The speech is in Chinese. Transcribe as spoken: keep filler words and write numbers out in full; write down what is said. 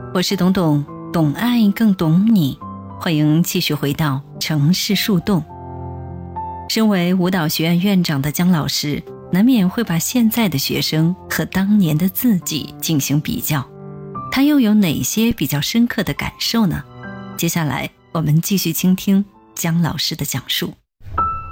我是董董，懂爱更懂你，欢迎继续回到城市树洞。身为舞蹈学院院长的姜老师，难免会把现在的学生和当年的自己进行比较，他又有哪些比较深刻的感受呢？接下来我们继续倾听姜老师的讲述。